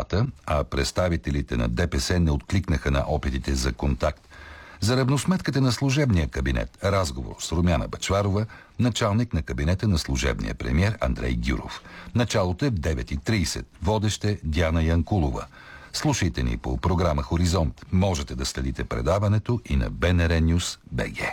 страната, а представителите на ДПС не откликнаха на опитите за контакт. За равносметката на служебния кабинет, разговор с Румяна Бъчварова, началник на кабинета на служебния премиер Андрей Гюров. Началото е в 9:30. Водеща е Диана Янкулова. Слушайте ни по програма Хоризонт. Можете да следите предаването и на БНР News БГ.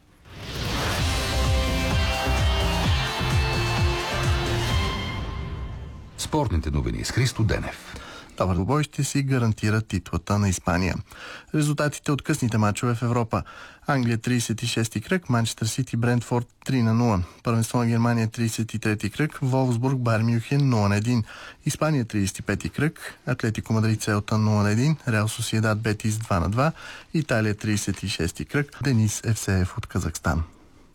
Спортните новини с Христо Денев. Добър двубой ще си гарантира титлата на Испания. Резултатите от късните мачове в Европа. Англия 36-ти кръг, Манчестър Сити, Брентфорд 3-0. Първенство на Германия 33-ти кръг, Волфсбург, Байер Мюнхен 0-1. Испания 35-ти кръг, Атлетико Мадрид, Селта 0-1, Реал Сосиедад, Бетис 2-2. Италия 36-ти кръг, Денис Евсеев от Казахстан.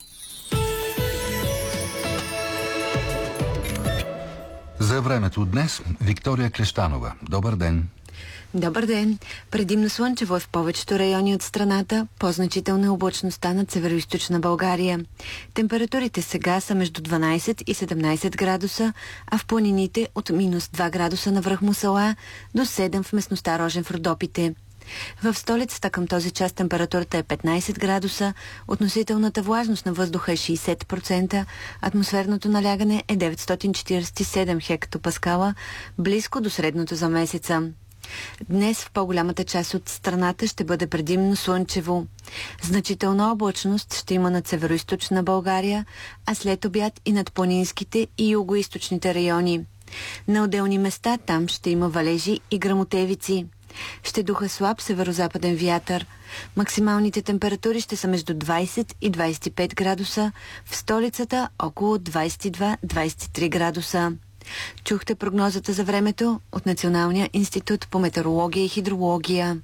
За времето днес Виктория Клещанова. Добър ден! Добър ден! Предимно слънчево в повечето райони от страната, по-значителна облачността над североизточна България. Температурите сега са между 12 и 17 градуса, а в планините от минус 2 градуса на връх Мусала до 7 в местността Рожен в Родопите. В столицата към този час температурата е 15 градуса, относителната влажност на въздуха е 60%, атмосферното налягане е 947 хектопаскала, близко до средното за месеца. Днес в по-голямата част от страната ще бъде предимно слънчево. Значителна облачност ще има над североизточна България, а след обяд и над планинските и югоизточните райони. На отделни места там ще има валежи и гръмотевици. Ще духа слаб северозападен вятър. Максималните температури ще са между 20 и 25 градуса, в столицата около 22-23 градуса. Чухте прогнозата за времето от Националния институт по метеорология и хидрология.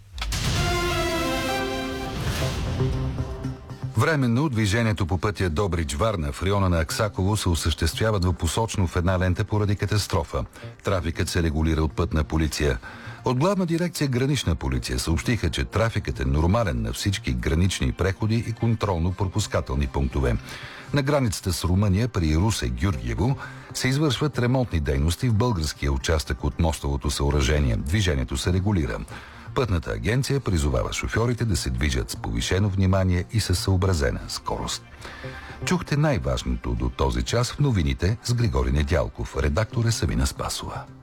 Временно движението по пътя Добрич-Варна в района на Аксаково се осъществява двупосочно в една лента поради катастрофа. Трафикът се регулира от пътна полиция. От Главна дирекция Гранична полиция съобщиха, че трафикът е нормален на всички гранични преходи и контролно-пропускателни пунктове. На границата с Румъния при Русе-Гюргиево се извършват ремонтни дейности в българския участък от мостовото съоръжение. Движението се регулира. Пътната агенция призовава шофьорите да се движат с повишено внимание и със съобразена скорост. Чухте най-важното до този час в новините с Григорий Недялков. Редактор е Савина Спасова.